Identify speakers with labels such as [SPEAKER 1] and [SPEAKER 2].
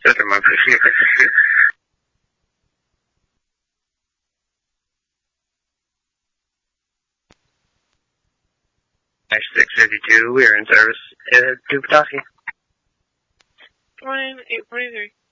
[SPEAKER 1] Center 158, 52. 652, we are in service. To Petoskey.
[SPEAKER 2] Ryan 843.